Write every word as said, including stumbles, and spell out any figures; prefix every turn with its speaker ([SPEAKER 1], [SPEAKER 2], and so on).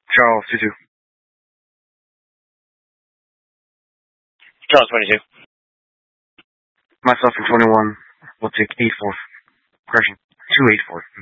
[SPEAKER 1] Charles, two two.
[SPEAKER 2] Charles, twenty-two.
[SPEAKER 1] Myself in twenty-one will take eight four. Correction, two eight four.